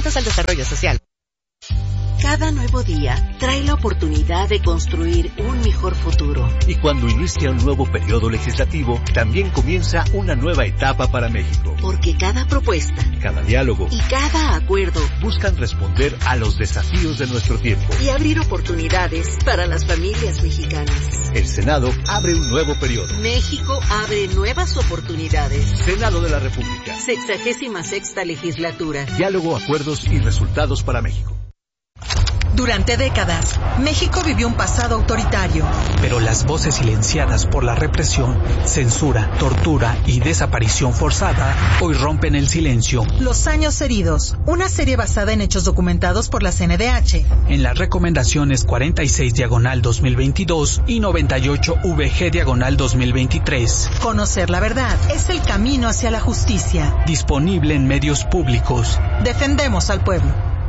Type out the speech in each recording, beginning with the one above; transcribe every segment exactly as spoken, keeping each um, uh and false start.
Atentos al desarrollo social. Cada nuevo día trae la oportunidad de construir un mejor futuro. Y cuando inicia un nuevo periodo legislativo, también comienza una nueva etapa para México. Porque cada propuesta, cada diálogo y cada acuerdo buscan responder a los desafíos de nuestro tiempo y abrir oportunidades para las familias mexicanas. El Senado abre un nuevo periodo. México abre nuevas oportunidades. Senado de la República. Sexagésima sexta legislatura. Diálogo, acuerdos y resultados para México. Durante décadas, México vivió un pasado autoritario. Pero las voces silenciadas por la represión, censura, tortura y desaparición forzada hoy rompen el silencio. Los años heridos, una serie basada en hechos documentados por la C N D H. En las recomendaciones cuarenta y seis diagonal dos mil veintidós y noventa y ocho V G diagonal dos mil veintitrés. Conocer la verdad es el camino hacia la justicia. Disponible en medios públicos. Defendemos al pueblo.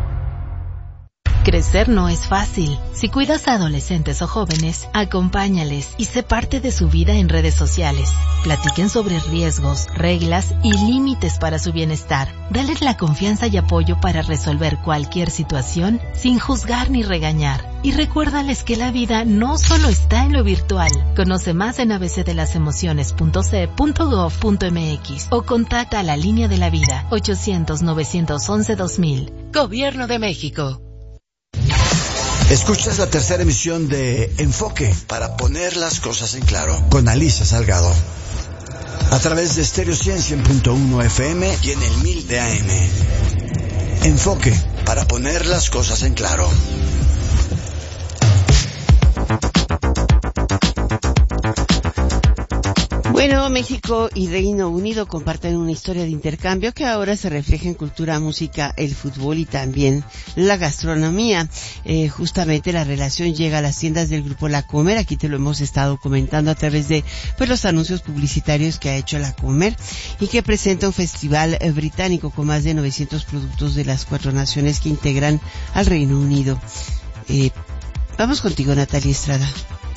Crecer no es fácil. Si cuidas a adolescentes o jóvenes, acompáñales y sé parte de su vida en redes sociales. Platiquen sobre riesgos, reglas y límites para su bienestar. Dales la confianza y apoyo para resolver cualquier situación sin juzgar ni regañar. Y recuérdales que la vida no solo está en lo virtual. Conoce más en a b c de las emociones punto c e punto gov punto m x o contacta a la línea de la vida ochocientos, novecientos once, dos mil. Gobierno de México. Escuchas la tercera emisión de Enfoque para poner las cosas en claro con Alicia Salgado a través de Stereo cien punto uno F M y en el mil de A M. Enfoque para poner las cosas en claro. Bueno, México y Reino Unido comparten una historia de intercambio que ahora se refleja en cultura, música, el fútbol y también la gastronomía. Eh, justamente la relación llega a las tiendas del Grupo La Comer. Aquí te lo hemos estado comentando a través de pues los anuncios publicitarios que ha hecho La Comer y que presenta un festival eh, británico con más de novecientos productos de las cuatro naciones que integran al Reino Unido. Eh, vamos contigo, Natalia Estrada.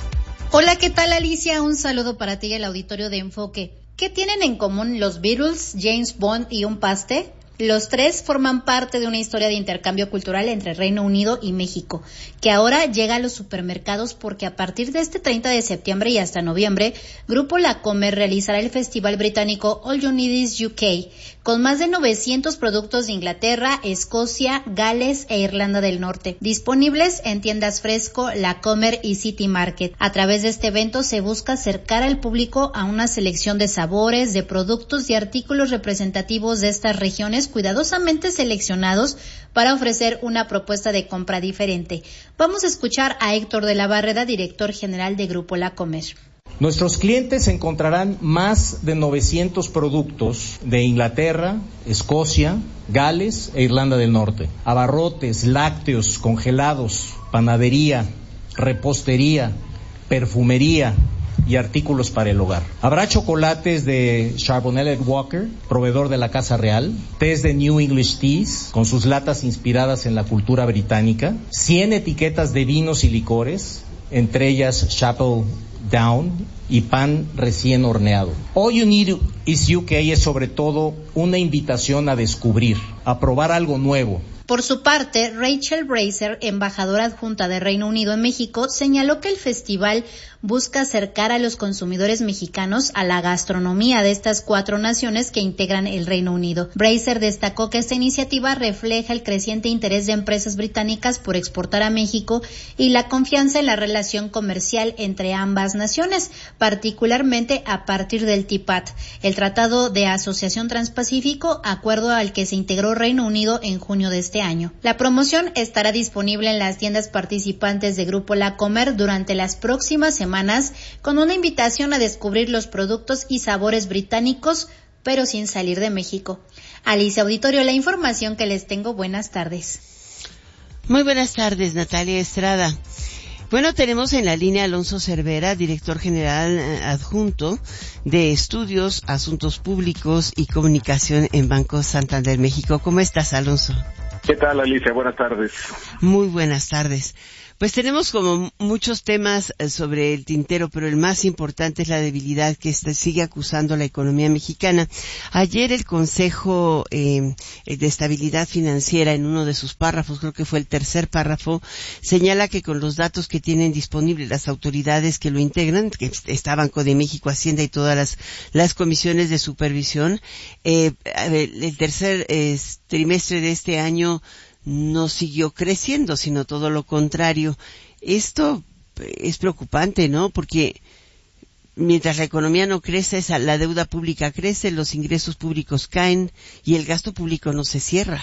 Hola, ¿qué tal, Alicia? Un saludo para ti y el auditorio de Enfoque. ¿Qué tienen en común los Beatles, James Bond y un paste? Los tres forman parte de una historia de intercambio cultural entre Reino Unido y México, que ahora llega a los supermercados porque a partir de este treinta de septiembre y hasta noviembre, Grupo La Comer realizará el festival británico All You Need Is U K, con más de novecientos productos de Inglaterra, Escocia, Gales e Irlanda del Norte, disponibles en tiendas Fresco, La Comer y City Market. A través de este evento se busca acercar al público a una selección de sabores, de productos y artículos representativos de estas regiones cuidadosamente seleccionados para ofrecer una propuesta de compra diferente. Vamos a escuchar a Héctor de la Barreda, director general de Grupo La Comer. Nuestros clientes encontrarán más de novecientos productos de Inglaterra, Escocia, Gales e Irlanda del Norte. Abarrotes, lácteos, congelados, panadería, repostería, perfumería y artículos para el hogar. Habrá chocolates de Charbonnet Walker, proveedor de la Casa Real, tés de New English Teas, con sus latas inspiradas en la cultura británica, cien etiquetas de vinos y licores, entre ellas Chapel Down y pan recién horneado. All You Need Is U K es sobre todo una invitación a descubrir, a probar algo nuevo. Por su parte, Rachel Bracer, embajadora adjunta de Reino Unido en México, señaló que el festival busca acercar a los consumidores mexicanos a la gastronomía de estas cuatro naciones que integran el Reino Unido. Bracer destacó que esta iniciativa refleja el creciente interés de empresas británicas por exportar a México y la confianza en la relación comercial entre ambas naciones, particularmente a partir del T I P A T, el Tratado de Asociación Transpacífico, acuerdo al que se integró Reino Unido en junio de este año. La promoción estará disponible en las tiendas participantes de Grupo La Comer durante las próximas semanas con una invitación a descubrir los productos y sabores británicos, pero sin salir de México. Alicia Auditorio, la información que les tengo. Buenas tardes. Muy buenas tardes, Natalia Estrada. Bueno, tenemos en la línea a Alonso Cervera, director general adjunto de Estudios, Asuntos Públicos y Comunicación en Banco Santander México. ¿Cómo estás, Alonso? ¿Qué tal, Alicia? Buenas tardes. Muy buenas tardes. Pues tenemos como muchos temas sobre el tintero, pero el más importante es la debilidad que este sigue acusando la economía mexicana. Ayer el Consejo eh, de Estabilidad Financiera, en uno de sus párrafos, creo que fue el tercer párrafo, señala que con los datos que tienen disponibles las autoridades que lo integran, que está Banco de México, Hacienda y todas las, las comisiones de supervisión, eh, el tercer eh, trimestre de este año no siguió creciendo, sino todo lo contrario. Esto es preocupante, ¿no? Porque mientras la economía no crece, la deuda pública crece, los ingresos públicos caen y el gasto público no se cierra.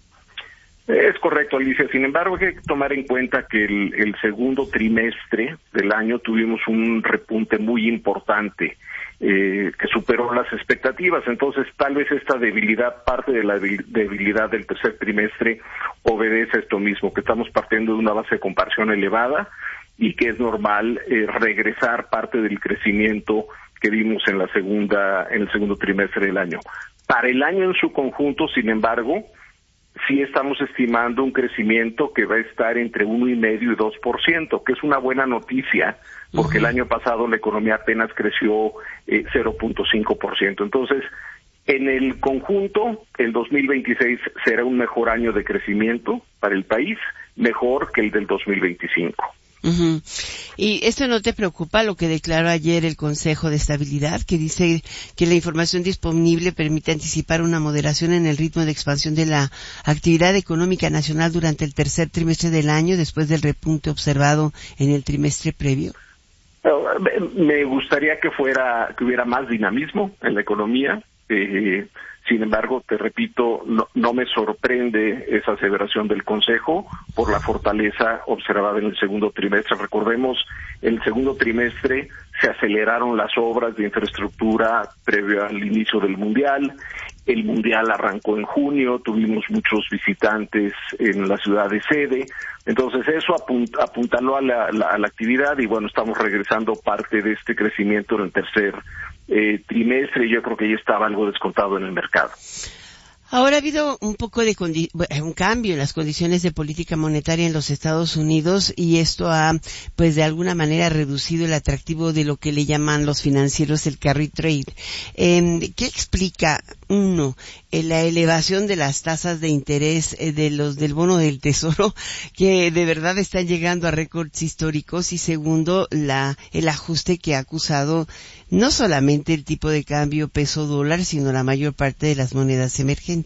Es correcto, Alicia. Sin embargo, hay que tomar en cuenta que el, el segundo trimestre del año tuvimos un repunte muy importante eh, que superó las expectativas. Entonces, tal vez esta debilidad, parte de la debilidad del tercer trimestre, obedece a esto mismo, que estamos partiendo de una base de comparación elevada y que es normal eh, regresar parte del crecimiento que vimos en la segunda, en el segundo trimestre del año. Para el año en su conjunto, sin embargo, sí estamos estimando un crecimiento que va a estar entre uno y medio y dos por ciento, que es una buena noticia, porque uh-huh. el año pasado la economía apenas creció eh, cero punto cinco por ciento. Entonces, en el conjunto, el dos mil veintiséis será un mejor año de crecimiento para el país, mejor que el del dos mil veinticinco. Uh-huh. ¿Y esto no te preocupa, lo que declaró ayer el Consejo de Estabilidad, que dice que la información disponible permite anticipar una moderación en el ritmo de expansión de la actividad económica nacional durante el tercer trimestre del año, después del repunte observado en el trimestre previo? Me gustaría que fuera, que hubiera más dinamismo en la economía. Eh, Sin embargo, te repito, no, no me sorprende esa aseveración del Consejo por la fortaleza observada en el segundo trimestre. Recordemos, en el segundo trimestre se aceleraron las obras de infraestructura previo al inicio del Mundial. El Mundial arrancó en junio, tuvimos muchos visitantes en la ciudad de sede. Entonces eso apunt, apuntaló a la, la, a la actividad y bueno, estamos regresando parte de este crecimiento en el tercer eh, trimestre y yo creo que ya estaba algo descontado en el mercado. Ahora ha habido un poco de condi- un cambio en las condiciones de política monetaria en los Estados Unidos y esto ha, pues de alguna manera, reducido el atractivo de lo que le llaman los financieros el carry trade. Eh, ¿Qué explica, uno, eh, la elevación de las tasas de interés eh, de los del bono del Tesoro, que de verdad están llegando a récords históricos? Y segundo, la el ajuste que ha acusado no solamente el tipo de cambio peso-dólar, sino la mayor parte de las monedas emergentes.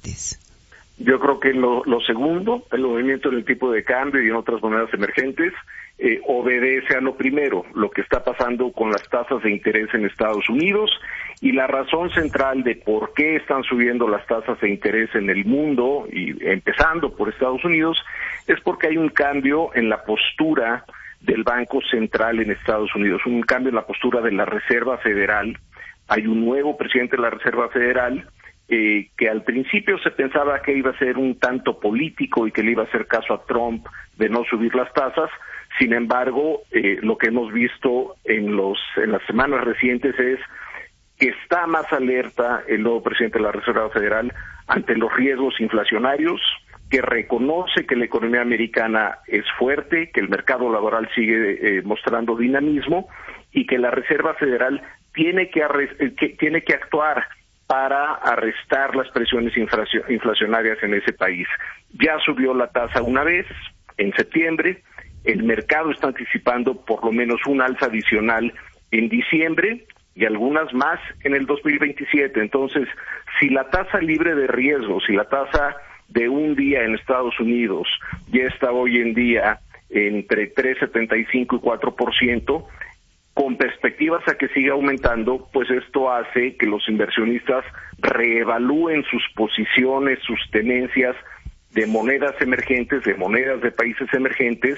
Yo creo que lo, lo segundo, el movimiento en el tipo de cambio y en otras monedas emergentes, eh, obedece a lo primero, lo que está pasando con las tasas de interés en Estados Unidos y la razón central de por qué están subiendo las tasas de interés en el mundo, y empezando por Estados Unidos, es porque hay un cambio en la postura del Banco Central en Estados Unidos, un cambio en la postura de la Reserva Federal. Hay un nuevo presidente de la Reserva Federal eh, que al principio se pensaba que iba a ser un tanto político y que le iba a hacer caso a Trump de no subir las tasas. Sin embargo, eh, lo que hemos visto en los en las semanas recientes es que está más alerta el nuevo presidente de la Reserva Federal ante los riesgos inflacionarios, que reconoce que la economía americana es fuerte, que el mercado laboral sigue eh, mostrando dinamismo y que la Reserva Federal tiene que, arre- que tiene que actuar para arrestar las presiones inflacio- inflacionarias en ese país. Ya subió la tasa una vez, en septiembre, el mercado está anticipando por lo menos un alza adicional en diciembre y algunas más en el dos mil veintisiete. Entonces, si la tasa libre de riesgo, si la tasa de un día en Estados Unidos ya está hoy en día entre tres punto setenta y cinco y cuatro por ciento, con perspectivas a que siga aumentando, pues esto hace que los inversionistas reevalúen sus posiciones, sus tenencias de monedas emergentes, de monedas de países emergentes,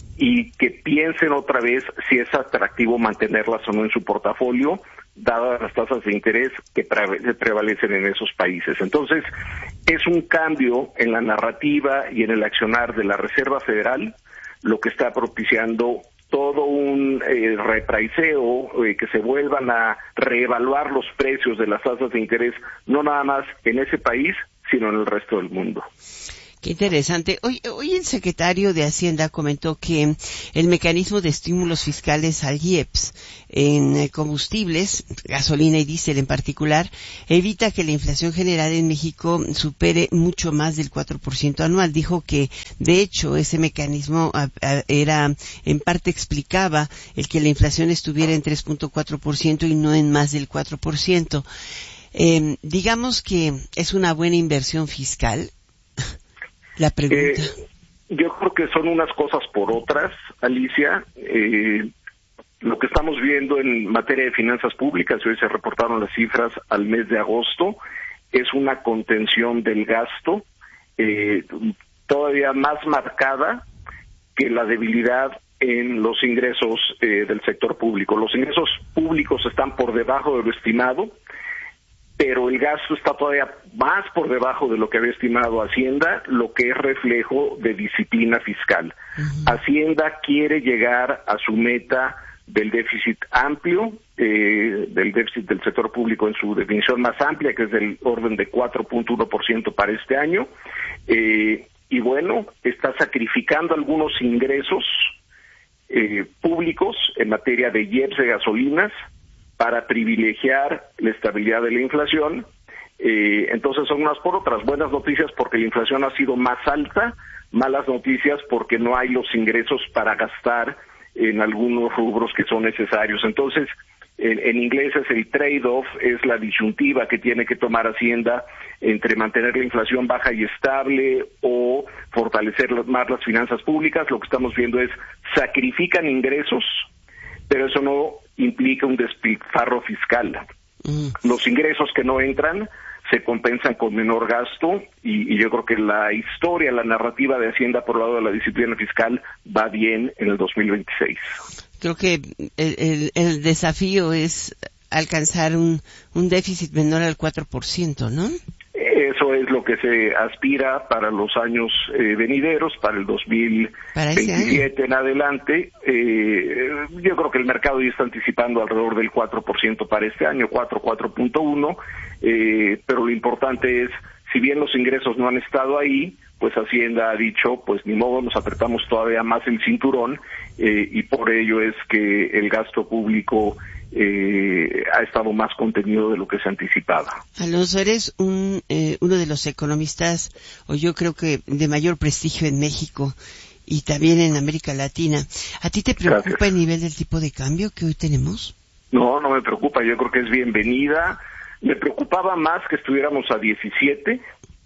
y que piensen otra vez si es atractivo mantenerlas o no en su portafolio, dadas las tasas de interés que pre- prevalecen en esos países. Entonces, es un cambio en la narrativa y en el accionar de la Reserva Federal, lo que está propiciando todo un eh, repraiseo, eh, que se vuelvan a reevaluar los precios de las tasas de interés, no nada más en ese país, sino en el resto del mundo. Qué interesante. Hoy, hoy el secretario de Hacienda comentó que el mecanismo de estímulos fiscales al I E P S en combustibles, gasolina y diésel en particular, evita que la inflación general en México supere mucho más del cuatro por ciento anual. Dijo que, de hecho, ese mecanismo era, en parte explicaba el que la inflación estuviera en tres punto cuatro por ciento y no en más del cuatro por ciento. Eh, digamos que es una buena inversión fiscal. La pregunta. Eh, yo creo que son unas cosas por otras, Alicia. Eh, lo que estamos viendo en materia de finanzas públicas, hoy se reportaron las cifras al mes de agosto, es una contención del gasto eh, todavía más marcada que la debilidad en los ingresos eh, del sector público. Los ingresos públicos están por debajo de lo estimado, pero el gasto está todavía más por debajo de lo que había estimado Hacienda, lo que es reflejo de disciplina fiscal. Uh-huh. Hacienda quiere llegar a su meta del déficit amplio, eh, del déficit del sector público en su definición más amplia, que es del orden de cuatro punto uno por ciento para este año, eh, y bueno, está sacrificando algunos ingresos eh, públicos en materia de I E P S de gasolinas, para privilegiar la estabilidad de la inflación. Eh, entonces son unas por otras. Buenas noticias porque la inflación ha sido más alta, malas noticias porque no hay los ingresos para gastar en algunos rubros que son necesarios. Entonces, en, en inglés es el trade-off, es la disyuntiva que tiene que tomar Hacienda entre mantener la inflación baja y estable o fortalecer más las finanzas públicas. Lo que estamos viendo es sacrifican ingresos, pero eso no implica un despilfarro fiscal. Mm. Los ingresos que no entran se compensan con menor gasto y, y yo creo que la historia, la narrativa de Hacienda por el lado de la disciplina fiscal va bien en el dos mil veintiséis. Creo que el, el, el desafío es alcanzar un, un déficit menor al cuatro por ciento, ¿no? Eso es lo que se aspira para los años eh, venideros, para el dos mil veintisiete en adelante. Eh, yo creo que el mercado ya está anticipando alrededor del cuatro por ciento para este año, cuatro, cuatro punto uno, eh, pero lo importante es, si bien los ingresos no han estado ahí, pues Hacienda ha dicho, pues ni modo, nos apretamos todavía más el cinturón, eh, y por ello es que el gasto público Eh, ha estado más contenido de lo que se anticipaba. Alonso, eres un, eh, uno de los economistas, o yo creo que de mayor prestigio en México y también en América Latina. ¿A ti te preocupa Gracias. El nivel del tipo de cambio que hoy tenemos? No, no me preocupa, yo creo que es bienvenida. Me preocupaba más que estuviéramos a diecisiete,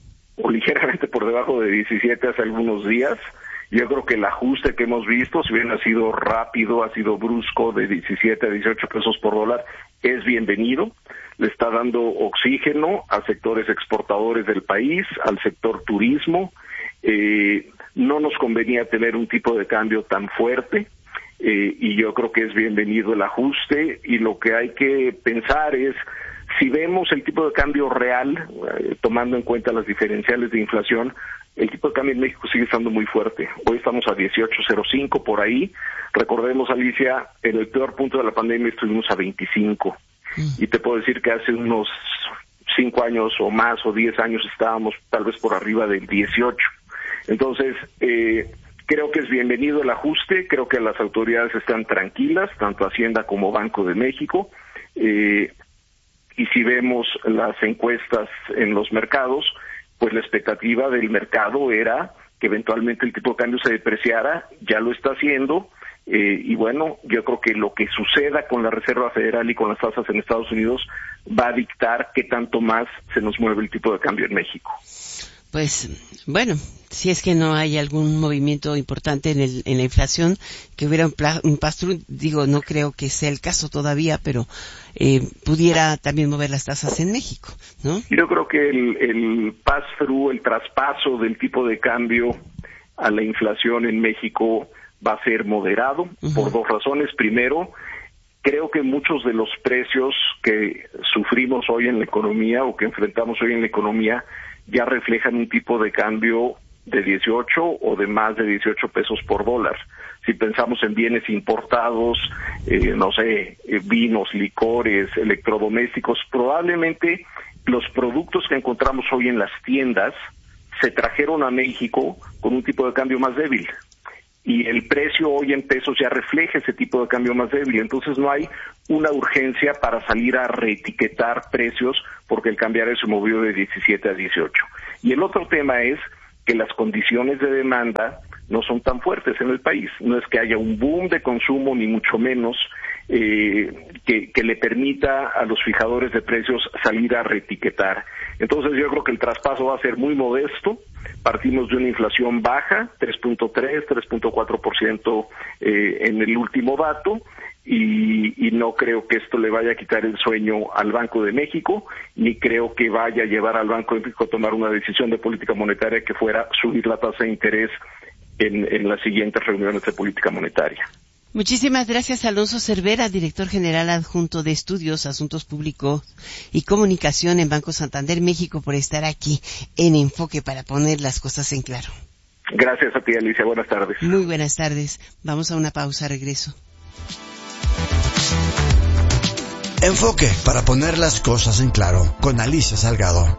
o ligeramente por debajo de diecisiete hace algunos días. Yo creo que el ajuste que hemos visto, si bien ha sido rápido, ha sido brusco, de diecisiete a dieciocho pesos por dólar, es bienvenido. Le está dando oxígeno a sectores exportadores del país, al sector turismo. Eh, no nos convenía tener un tipo de cambio tan fuerte, eh, y yo creo que es bienvenido el ajuste, y lo que hay que pensar es, si vemos el tipo de cambio real, eh, tomando en cuenta las diferenciales de inflación, el tipo de cambio en México sigue estando muy fuerte. Hoy estamos a dieciocho cero cinco por ahí. Recordemos, Alicia, en el peor punto de la pandemia estuvimos a veinticinco. Mm. Y te puedo decir que hace unos cinco años o más o diez años estábamos tal vez por arriba del dieciocho. Entonces, eh, creo que es bienvenido el ajuste. Creo que las autoridades están tranquilas, tanto Hacienda como Banco de México. Eh, y si vemos las encuestas en los mercados, pues la expectativa del mercado era que eventualmente el tipo de cambio se depreciara, ya lo está haciendo, eh, y bueno, yo creo que lo que suceda con la Reserva Federal y con las tasas en Estados Unidos va a dictar qué tanto más se nos mueve el tipo de cambio en México. Pues, bueno, si es que no hay algún movimiento importante en, el, en la inflación, que hubiera un, pla, un pass-through, digo, no creo que sea el caso todavía, pero eh, pudiera también mover las tasas en México, ¿no? Yo creo que el, el pass-through, el traspaso del tipo de cambio a la inflación en México va a ser moderado, uh-huh. por dos razones. Primero, creo que muchos de los precios que sufrimos hoy en la economía o que enfrentamos hoy en la economía ya reflejan un tipo de cambio de dieciocho o de más de dieciocho pesos por dólar. Si pensamos en bienes importados, eh, no sé, eh, vinos, licores, electrodomésticos, probablemente los productos que encontramos hoy en las tiendas se trajeron a México con un tipo de cambio más débil. Y el precio hoy en pesos ya refleja ese tipo de cambio más débil. Entonces no hay una urgencia para salir a reetiquetar precios porque el cambiario se movió de diecisiete a dieciocho. Y el otro tema es que las condiciones de demanda no son tan fuertes en el país. No es que haya un boom de consumo, ni mucho menos eh, que, que le permita a los fijadores de precios salir a reetiquetar. Entonces yo creo que el traspaso va a ser muy modesto. Partimos de una inflación baja, tres punto tres, tres punto cuatro por ciento eh, en el último dato, y, y no creo que esto le vaya a quitar el sueño al Banco de México, ni creo que vaya a llevar al Banco de México a tomar una decisión de política monetaria que fuera subir la tasa de interés en, en las siguientes reuniones de política monetaria. Muchísimas gracias, Alonso Cervera, director general adjunto de Estudios, Asuntos Públicos y Comunicación en Banco Santander México, por estar aquí en Enfoque para poner las cosas en claro. Gracias a ti, Alicia. Buenas tardes. Muy buenas tardes. Vamos a una pausa, regreso. Enfoque para poner las cosas en claro con Alicia Salgado.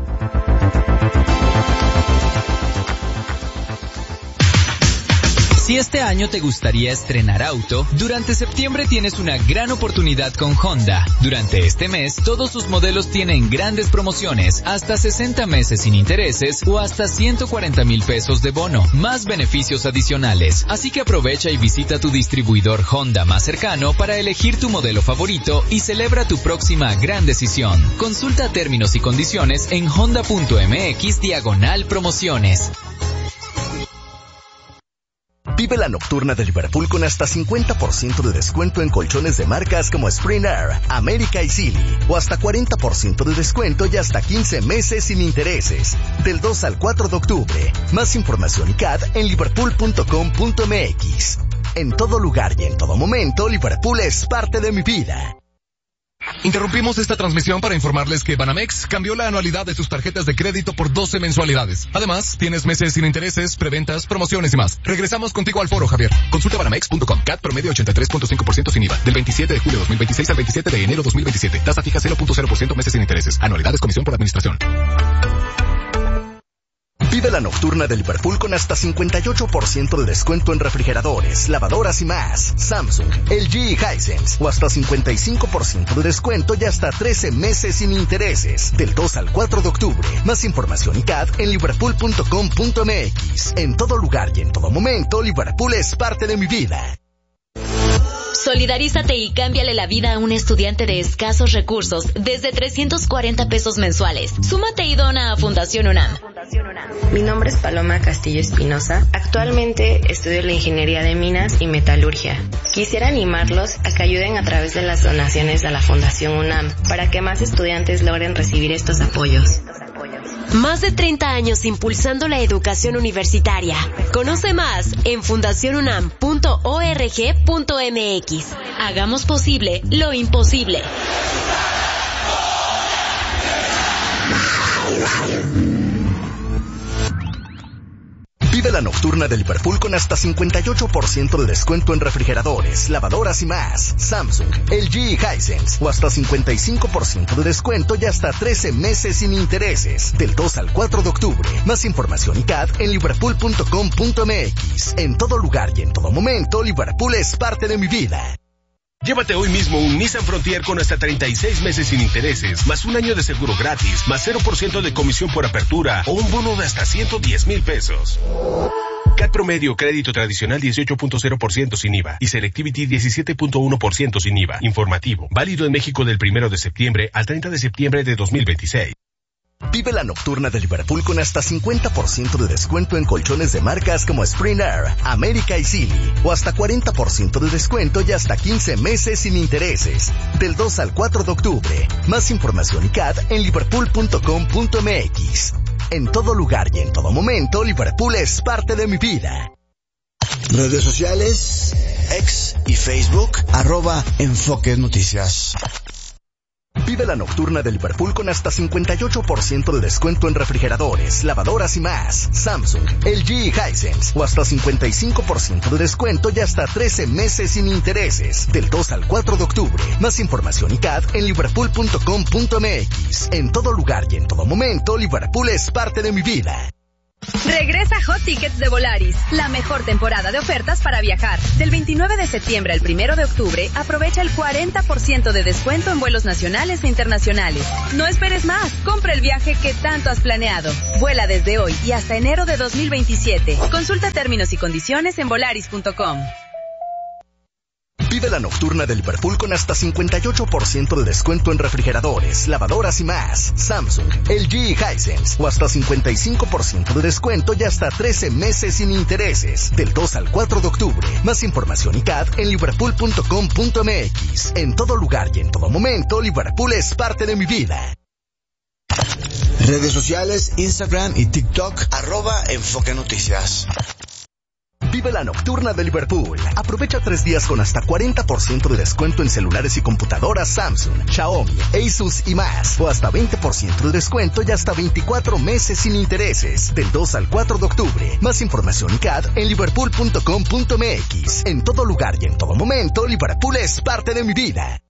Si este año te gustaría estrenar auto, durante septiembre tienes una gran oportunidad con Honda. Durante este mes, todos sus modelos tienen grandes promociones, hasta sesenta meses sin intereses o hasta ciento cuarenta mil pesos de bono, más beneficios adicionales. Así que aprovecha y visita tu distribuidor Honda más cercano para elegir tu modelo favorito y celebra tu próxima gran decisión. Consulta términos y condiciones en honda.mx diagonal promociones. Vive la nocturna de Liverpool con hasta cincuenta por ciento de descuento en colchones de marcas como Spring Air, América y Silly, o hasta cuarenta por ciento de descuento y hasta quince meses sin intereses. Del dos al cuatro de octubre. Más información y C A D en liverpool punto com punto m x. En todo lugar y en todo momento, Liverpool es parte de mi vida. Interrumpimos esta transmisión para informarles que Banamex cambió la anualidad de sus tarjetas de crédito por doce mensualidades. Además, tienes meses sin intereses, preventas, promociones y más. Regresamos contigo al foro, Javier. Consulta banamex punto com. C A D promedio ochenta y tres punto cinco por ciento sin I V A. Del veintisiete de julio de dos mil veintiséis al veintisiete de enero de dos mil veintisiete. Tasa fija cero punto cero por ciento meses sin intereses. Anualidades comisión por administración. Vive la nocturna de Liverpool con hasta cincuenta y ocho por ciento de descuento en refrigeradores, lavadoras y más. Samsung, L G y Hisense. O hasta cincuenta y cinco por ciento de descuento y hasta trece meses sin intereses. Del dos al cuatro de octubre. Más información y C A D en liverpool punto com punto m x. En todo lugar y en todo momento, Liverpool es parte de mi vida. Solidarízate y cámbiale la vida a un estudiante de escasos recursos desde trescientos cuarenta pesos mensuales. Súmate y dona a Fundación UNAM. Mi nombre es Paloma Castillo Espinosa. Actualmente estudio la ingeniería de minas y metalurgia. Quisiera animarlos a que ayuden a través de las donaciones a la Fundación UNAM para que más estudiantes logren recibir estos apoyos. Más de treinta años impulsando la educación universitaria. Conoce más en fundación unam punto org punto m x. Hagamos posible lo imposible. Vive la nocturna de Liverpool con hasta cincuenta y ocho por ciento de descuento en refrigeradores, lavadoras y más. Samsung, L G y Hisense. O hasta cincuenta y cinco por ciento de descuento y hasta trece meses sin intereses. Del dos al cuatro de octubre. Más información y C A D en liverpool punto com punto m x. En todo lugar y en todo momento, Liverpool es parte de mi vida. Llévate hoy mismo un Nissan Frontier con hasta treinta y seis meses sin intereses, más un año de seguro gratis, más cero por ciento de comisión por apertura o un bono de hasta ciento diez mil pesos. C A D promedio, crédito tradicional dieciocho punto cero por ciento sin I V A y Selectivity diecisiete punto uno por ciento sin I V A. Informativo, válido en México del primero de septiembre al treinta de septiembre de dos mil veintiséis. Vive la nocturna de Liverpool con hasta cincuenta por ciento de descuento en colchones de marcas como Spring Air, América y Silly. O hasta cuarenta por ciento de descuento y hasta quince meses sin intereses. Del dos al cuatro de octubre. Más información y C A D en liverpool punto com punto m x. En todo lugar y en todo momento, Liverpool es parte de mi vida. Redes sociales, X y Facebook, arroba Enfoque Noticias. Vive la nocturna de Liverpool con hasta cincuenta y ocho por ciento de descuento en refrigeradores, lavadoras y más. Samsung, L G y Hisense. O hasta cincuenta y cinco por ciento de descuento y hasta trece meses sin intereses. Del dos al cuatro de octubre. Más información y C A D en liverpool punto com punto m x. En todo lugar y en todo momento, Liverpool es parte de mi vida. Regresa Hot Tickets de Volaris, la mejor temporada de ofertas para viajar. Del veintinueve de septiembre al primero de octubre, aprovecha el cuarenta por ciento de descuento en vuelos nacionales e internacionales. No esperes más, compra el viaje que tanto has planeado. Vuela desde hoy y hasta enero de dos mil veintisiete. Consulta términos y condiciones en volaris punto com. Vive la nocturna de Liverpool con hasta cincuenta y ocho por ciento de descuento en refrigeradores, lavadoras y más. Samsung, L G y Hisense. O hasta cincuenta y cinco por ciento de descuento y hasta trece meses sin intereses. Del dos al cuatro de octubre. Más información y C A D en liverpool punto com punto m x. En todo lugar y en todo momento, Liverpool es parte de mi vida. Redes sociales, Instagram y TikTok, arroba Enfoque Noticias. Vive la nocturna de Liverpool. Aprovecha tres días con hasta cuarenta por ciento de descuento en celulares y computadoras Samsung, Xiaomi, Asus y más. O hasta veinte por ciento de descuento y hasta veinticuatro meses sin intereses. Del dos al cuatro de octubre. Más información y C A D en liverpool punto com punto m x. En todo lugar y en todo momento, Liverpool es parte de mi vida.